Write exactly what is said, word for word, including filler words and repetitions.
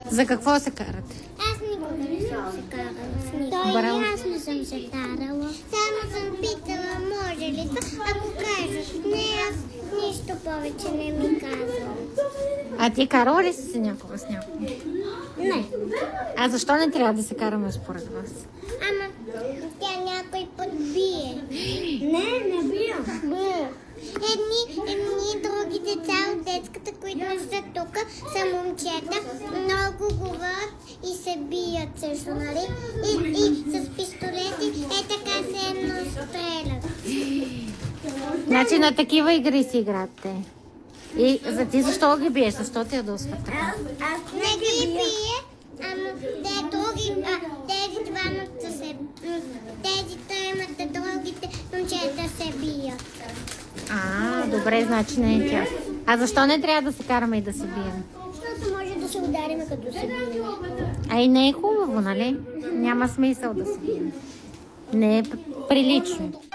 За какво се карате? Аз никога не съм се карала с никой. Той аз не съм се карала. Само съм питала, може ли това? Ако кажат не, аз нищо повече не ми казвам. А ти карала ли си се някога с някой? Не. А защо не трябва да се караме според вас? Ама тя някой път бие. Не, не бия. Бия. Едни, едни други деца от детската, които не са тук, са момчета, много говорят и се бият също, нали? И, и с пистолети, е така се едно стрелят. Значи на такива игри си играте. И за ти защо ги биеш? Защо те ядосват така? Аз не ги бие, ама те други, а, тези двамата се, тези тримата, другите момчета се бият. А, добре, значи не е тя. А защо не трябва да се караме и да се бием? Защото може да се удариме като се бием. А и не е хубаво, нали? Няма смисъл да се бием. Не е прилично.